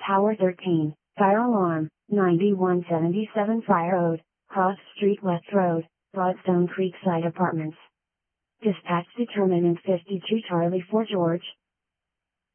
Tower 13, fire alarm, 9177 Fire Road, Cross Street West Road, Broadstone Creekside Apartments. Dispatch determinant 52 Charlie 4 George,